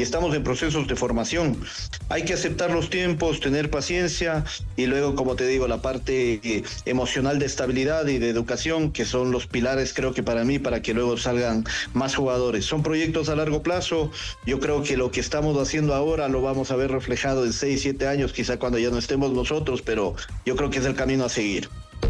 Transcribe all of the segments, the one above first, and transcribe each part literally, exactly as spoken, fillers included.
y estamos en procesos de formación. Hay que aceptar los tiempos, tener paciencia y luego, como te digo, la parte eh, emocional de estabilidad y de educación, que son los pilares, creo que para mí, para que luego salgan más jugadores. Son proyectos a largo plazo. Yo creo que lo que estamos haciendo ahora lo vamos a ver reflejado en seis, siete años, quizá cuando ya no estemos nosotros, pero yo creo que es el camino a seguir.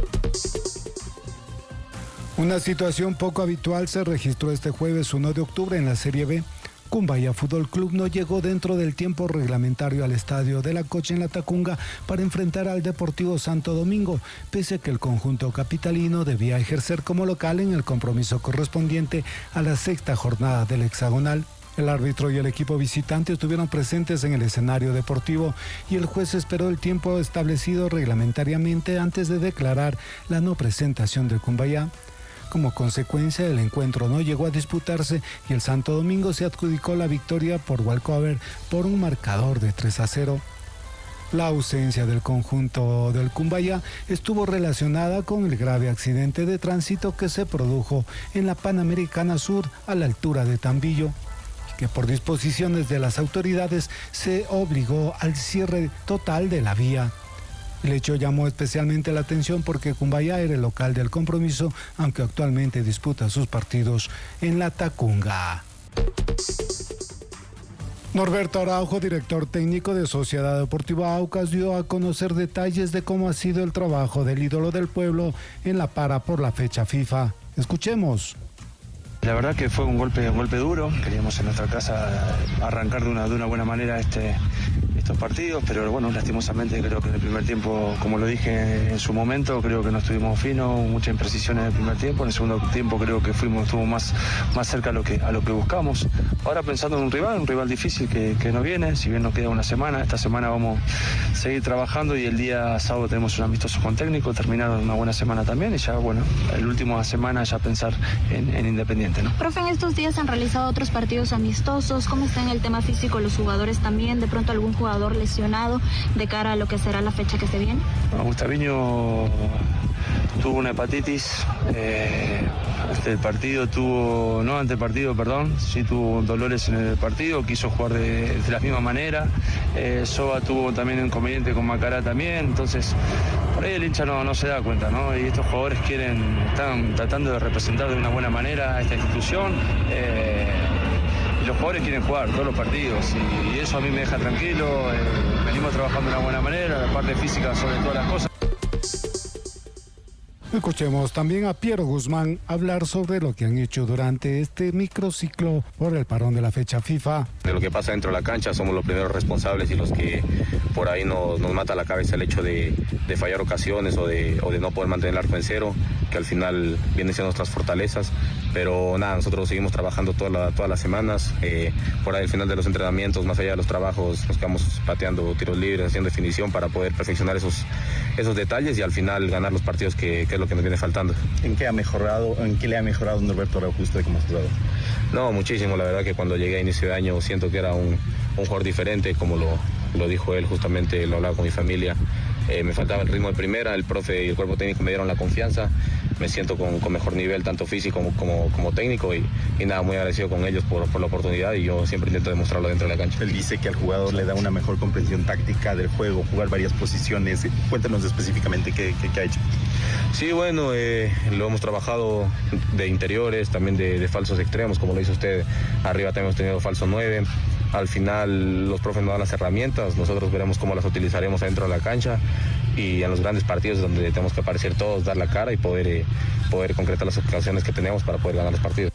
Una situación poco habitual se registró este jueves uno de octubre en la Serie B. Cumbaya Fútbol Club no llegó dentro del tiempo reglamentario al estadio de La Cocha en La Tacunga para enfrentar al Deportivo Santo Domingo, pese a que el conjunto capitalino debía ejercer como local en el compromiso correspondiente a la sexta jornada del hexagonal. El árbitro y el equipo visitante estuvieron presentes en el escenario deportivo y el juez esperó el tiempo establecido reglamentariamente antes de declarar la no presentación del Cumbaya. Como consecuencia, el encuentro no llegó a disputarse y el Santo Domingo se adjudicó la victoria por walkover por un marcador de tres a cero. La ausencia del conjunto del Cumbaya estuvo relacionada con el grave accidente de tránsito que se produjo en la Panamericana Sur a la altura de Tambillo, que por disposiciones de las autoridades se obligó al cierre total de la vía. El hecho llamó especialmente la atención porque Cumbaya era el local del compromiso, aunque actualmente disputa sus partidos en La Tacunga. Norberto Araujo, director técnico de Sociedad Deportiva Aucas, dio a conocer detalles de cómo ha sido el trabajo del ídolo del pueblo en la para por la fecha FIFA. Escuchemos. La verdad que fue un golpe, un golpe duro. Queríamos en nuestra casa arrancar de una, de una buena manera este, estos partidos, pero bueno, lastimosamente creo que en el primer tiempo, como lo dije en su momento, creo que no estuvimos finos, muchas imprecisiones en el primer tiempo. En el segundo tiempo creo que fuimos, estuvo más, más cerca a lo que a lo que buscamos. Ahora pensando en un rival, un rival difícil que, que nos viene, si bien nos queda una semana, esta semana vamos a seguir trabajando y el día sábado tenemos un amistoso con técnico, terminaron una buena semana también y ya bueno, el último semana ya pensar en, en Independiente. ¿No? Profe, en estos días han realizado otros partidos amistosos. ¿Cómo está en el tema físico los jugadores también? ¿De pronto algún jugador lesionado de cara a lo que será la fecha que se viene? No, Gustaviño tuvo una hepatitis. Eh, ante el partido tuvo, no ante el partido, perdón, sí tuvo dolores en el partido, quiso jugar de, de la misma manera. Eh, Soba tuvo también un inconveniente con Macará también, entonces por ahí el hincha no, no se da cuenta, ¿no? Y estos jugadores quieren, están tratando de representar de una buena manera a esta institución. Eh, y los jugadores quieren jugar todos los partidos y, y eso a mí me deja tranquilo. Eh, venimos trabajando de una buena manera, la parte física sobre todas las cosas. Escuchemos también a Piero Guzmán hablar sobre lo que han hecho durante este microciclo por el parón de la fecha FIFA. De lo que pasa dentro de la cancha somos los primeros responsables y los que por ahí nos, nos mata la cabeza el hecho de, de fallar ocasiones o de, o de no poder mantener el arco en cero, que al final vienen siendo nuestras fortalezas. Pero nada, nosotros seguimos trabajando toda la, todas las semanas. Eh, por ahí al final de los entrenamientos, más allá de los trabajos, nos quedamos pateando tiros libres, haciendo definición para poder perfeccionar esos, esos detalles y al final ganar los partidos que, que es lo que nos viene faltando. ¿En qué ha mejorado, en qué le ha mejorado Norberto Araujo usted como jugador? No, muchísimo. La verdad que cuando llegué a inicio de año siento que era un, un jugador diferente, como lo, lo dijo él, justamente lo hablaba con mi familia. Eh, me faltaba el ritmo de primera, el profe y el cuerpo técnico me dieron la confianza. Me siento con, con mejor nivel, tanto físico como, como, como técnico y, y nada, muy agradecido con ellos por, por la oportunidad y yo siempre intento demostrarlo dentro de la cancha. Él dice que al jugador le da una mejor comprensión táctica del juego, jugar varias posiciones. Cuéntanos específicamente qué, qué, qué ha hecho. Sí, bueno, eh, lo hemos trabajado de interiores, también de, de falsos extremos, como lo hizo usted. Arriba también hemos tenido falso nueve. Al final los profes nos dan las herramientas, nosotros veremos cómo las utilizaremos adentro de la cancha y en los grandes partidos donde tenemos que aparecer todos, dar la cara y poder, eh, poder concretar las ocasiones que tenemos para poder ganar los partidos.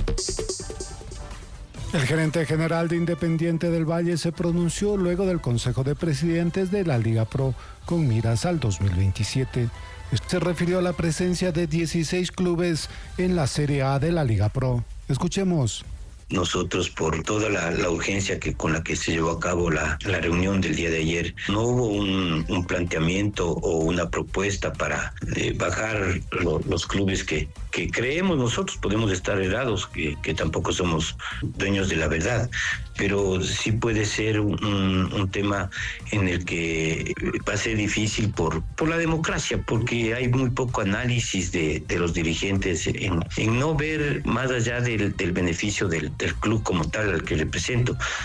El gerente general de Independiente del Valle se pronunció luego del Consejo de Presidentes de la Liga Pro con miras al dos mil veintisiete. Se refirió a la presencia de dieciséis clubes en la Serie A de la Liga Pro. Escuchemos. Nosotros, por toda la, la urgencia que con la que se llevó a cabo la, la reunión del día de ayer, no hubo un, un planteamiento o una propuesta para eh, bajar lo, los clubes que, que creemos nosotros podemos estar errados, que, que tampoco somos dueños de la verdad, pero sí puede ser un, un tema en el que va a ser difícil por, por la democracia, porque hay muy poco análisis de, de los dirigentes en, en no ver más allá del, del beneficio del del club como tal al que represento.